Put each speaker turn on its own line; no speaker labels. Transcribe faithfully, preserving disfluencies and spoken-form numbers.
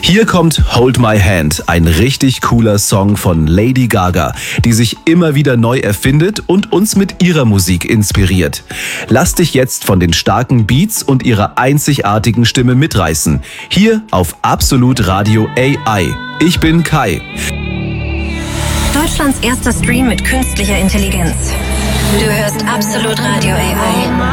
Hier kommt Hold My Hand, ein richtig cooler Song von Lady Gaga, die sich immer wieder neu erfindet und uns mit ihrer Musik inspiriert. Lass dich jetzt von den starken Beats und ihrer einzigartigen Stimme mitreißen. Hier auf Absolut Radio A I. Ich bin Kai.
Deutschlands erster Stream mit künstlicher Intelligenz. Du hörst Absolut Radio A I.